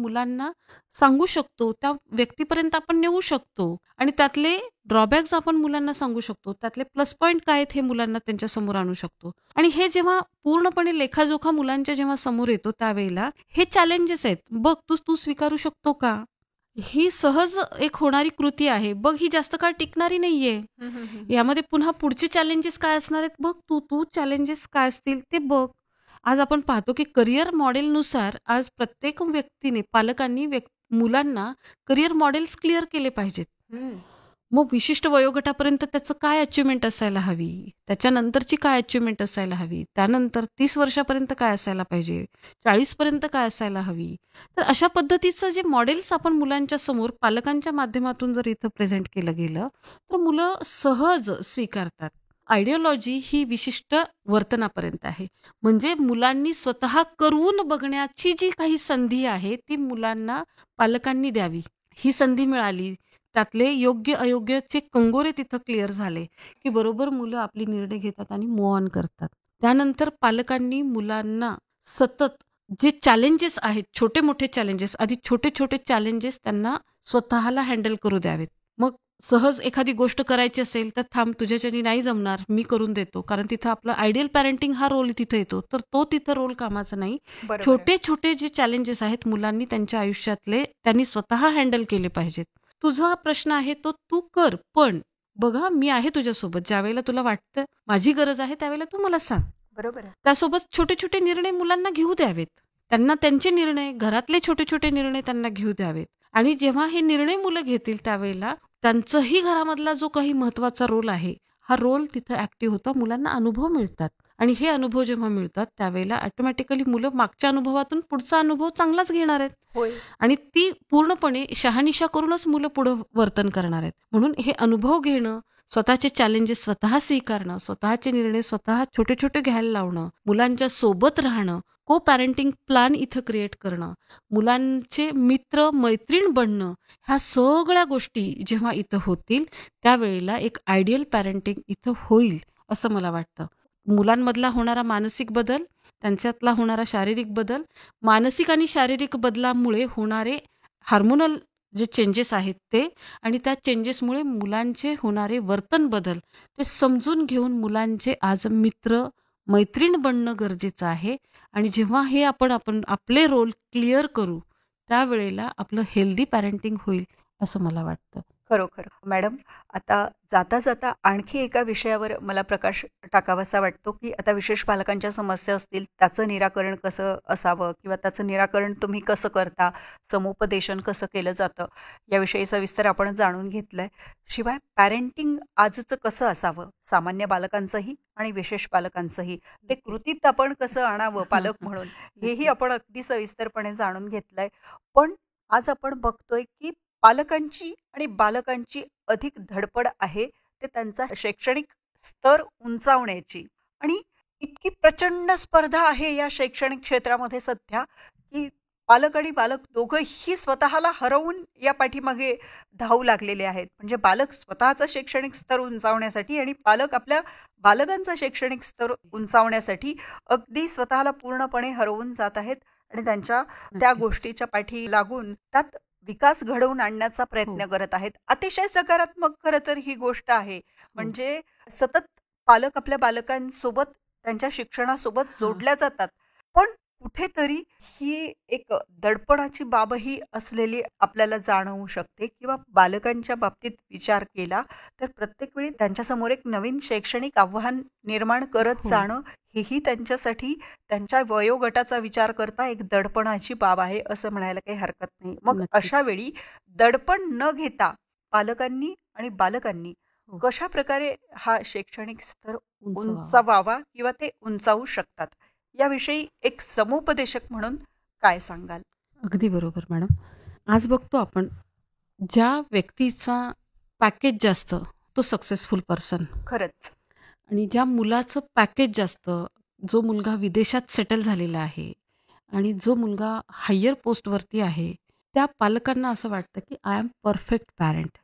मुलांना सांगू शकतो, त्या व्यक्तीपर्यंत आपण नेऊ शकतो आणि त्यातले ड्रॉबॅक्स आपण मुलांना सांगू शकतो. त्यातले प्लस पॉइंट काय आहेत हे मुलांना त्यांच्यासमोर आणू शकतो. आणि हे जेव्हा पूर्णपणे लेखाजोखा मुलांच्या जेव्हा समोर येतो त्यावेळेला हे चॅलेंजेस आहेत. बघ तू स्वीकारू शकतो का? ही सहज एक होणारी कृती आहे. बघ ही जास्त काळ टिकणारी नाहीये. हं, हं, हं. यामध्ये पुन्हा पुढचे चॅलेंजेस काय असणार आहेत बघ तू चॅलेंजेस काय असतील ते बघ. आज आपण पाहतो की करियर मॉडेलनुसार आज प्रत्येक व्यक्तीने, पालकांनी मुलांना करियर मॉडेल्स क्लिअर केले पाहिजेत. हं. मग विशिष्ट वयोगटापर्यंत त्याचं काय अचिव्हमेंट असायला हवी, त्याच्यानंतरची काय अचिव्हमेंट असायला हवी, त्यानंतर 30 वर्षापर्यंत काय असायला पाहिजे, 40 पर्यंत काय असायला हवी. तर अशा पद्धतीचं जे मॉडेल्स आपण मुलांच्या समोर पालकांच्या माध्यमातून जर इथं प्रेझेंट केलं गेलं तर मुलं सहज स्वीकारतात. आयडिओलॉजी ही विशिष्ट वर्तनापर्यंत आहे. म्हणजे मुलांनी स्वतः करून बघण्याची जी काही संधी आहे ती मुलांना पालकांनी द्यावी. ही संधी मिळाली, त्यातले योग्य अयोग्यचे कंगोरे तिथं क्लिअर झाले, की बरोबर मुलं आपली निर्णय घेतात आणि मूव्ह ऑन करतात. त्यानंतर पालकांनी मुलांना सतत जे चॅलेंजेस आहेत, छोटे-मोठे चॅलेंजेस, आधी छोटे-छोटे चॅलेंजेस त्यांना स्वतःला हँडल करू द्यावेत. मग सहज एखादी गोष्ट करायची असेल, तर थांब तुझ्याच्यानी नाही जमणार, मी करून देतो. कारण तिथं आपलं आयडियल पॅरेंटिंग हा रोल तिथं येतो. तर तो तिथं रोल कामाचा नाही. बरोबर आहे. छोटे-छोटे जे चॅलेंजेस आहेत मुलांनी त्यांच्या आयुष्यातले त्यांनी स्वतः हँडल केले पाहिजेत. तुझा प्रश्न आहे तो तू कर, पण बघा मी आहे तुझ्यासोबत. ज्यावेळेला तुला वाटतं माझी गरज आहे त्यावेळेला तू मला सांग. बरोबर आहे. त्यासोबत छोटे-छोटे निर्णय मुलांना घेऊ द्यावेत. त्यांना त्यांचे निर्णय, घरातले छोटे-छोटे निर्णय त्यांना घेऊ द्यावेत. आणि जेव्हा हे निर्णय मुलं घेतील त्यावेळेला त्यांचाही घरामधला जो काही महत्त्वाचा रोल आहे, हा रोल तिथं ॲक्टिव्ह होतो. मुलांना अनुभव मिळतात आणि हे अनुभव जेव्हा मिळतात त्यावेळेला ऑटोमॅटिकली मुलं मागच्या अनुभवातून पुढचा अनुभव चांगलाच घेणार आहेत. होय. आणि ती पूर्णपणे शहानिशा करूनच मुलं पुढं वर्तन करणार आहेत. म्हणून हे अनुभव घेणं, स्वतःचे चॅलेंजेस स्वतः स्वीकारणं, स्वतःचे निर्णय स्वतः छोटे-छोटे घ्यायला लावणं, मुलांच्या सोबत राहणं, को पॅरेंटिंग प्लॅन इथं क्रिएट करणं, मुलांचे मित्र, मैत्रीण बनणं, ह्या सगळ्या गोष्टी जेव्हा इथं होतील, त्यावेळेला एक आयडियल पॅरेंटिंग इथं होईल, असं मला वाटतं. मुलांमधला होणारा मानसिक बदल, त्यांच्यातला होणारा शारीरिक बदल, मानसिक आणि शारीरिक बदलामुळे होणारे हार्मोनल जे चेंजेस आहेत ते आणि त्या चेंजेसमुळे मुलांचे होणारे वर्तन बदल ते समजून घेऊन मुलांचे आज मित्र, मैत्रीण बनणं गरजेचं आहे. आणि जेव्हा हे आपण आपण आपले रोल क्लिअर करू, त्यावेळेला आपलं हेल्दी पॅरेंटिंग होईल, असं मला वाटतं. खरोखर. मॅडम, आता जाता-जाता आणखी एका विषयावर मला प्रकाश टाकावासा वाटतो, की आता विशेष पालकांच्या समस्या असतील, त्याचं निराकरण कसं असावं किंवा त्याचं निराकरण तुम्ही कसं करता, समुपदेशन कसं केलं जातं, याविषयी सविस्तर आपण जाणून घेतलंय. शिवाय पॅरेंटिंग आजचं कसं असावं, सामान्य बालकांचंही आणि विशेष पालकांचंही, ते कृतीत आपण कसं आणावं पालक म्हणून, हेही आपण अगदी सविस्तरपणे जाणून घेतलंय. पण आज आपण बघतोय, की पालकांची आणि बालकांची अधिक धडपड आहे ते त्यांचा शैक्षणिक स्तर उंचावण्याची. आणि इतकी प्रचंड स्पर्धा आहे या शैक्षणिक क्षेत्रामध्ये सध्या, की पालक आणि बालक दोघंही स्वतःला हरवून या पाठीमागे धावू लागलेले आहेत. म्हणजे बालक स्वतःचा शैक्षणिक स्तर उंचावण्यासाठी आणि पालक आपल्या बालकांचा शैक्षणिक स्तर उंचावण्यासाठी अगदी स्वतःला पूर्णपणे हरवून जात आहेत आणि त्यांच्या त्या नक्कीच. गोष्टीच्या पाठी लागून त्यात विकास घडवून आणण्याचा हो, प्रयत्न करत आहेत. अतिशय सकारात्मक खरं तर ही गोष्ट आहे. हो. म्हणजे सतत पालक आपल्या बालकांसोबत त्यांच्या शिक्षणासोबत हां. जोडल्या जातात. पण कुठेतरी ही एक दडपणाची बाबही असलेली आपल्याला जाणवू शकते किंवा बालकांच्या बाबतीत विचार केला तर प्रत्येक वेळी त्यांच्यासमोर एक नवीन शैक्षणिक आव्हान निर्माण करत हो. जाणं हेही त्यांच्यासाठी त्यांच्या वयोगटाचा विचार करता एक दडपणाची बाब आहे असं म्हणायला काही हरकत नाही. मग अशा नक्कीच. वेळी दडपण न घेता पालकांनी आणि बालकांनी हो. कशा प्रकारे हा शैक्षणिक स्तर उंचवावा. उंचावावा किंवा ते उंचावू शकतात याविषयी एक समुपदेशक म्हणून काय सांगाल? अगदी बरोबर मॅडम. आज बघतो आपण, ज्या व्यक्तीचा पॅकेज जास्त, तो सक्सेसफुल पर्सन. खरंच. आणि ज्या मुलाचं पॅकेज जास्त, जो मुलगा विदेशात सेटल झालेला आहे आणि जो मुलगा हायर पोस्टवरती आहे, त्या पालकांना असं वाटतं, की आय एम परफेक्ट पॅरेंट.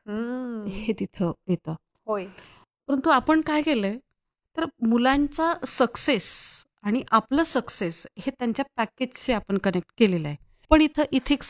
हे तिथं येतं. होय. परंतु आपण काय केलंय, तर मुलांचा सक्सेस आणि आपलं सक्सेस हे त्यांच्या पॅकेजशी आपण कनेक्ट केलेलं आहे. पण इथं इथिक्स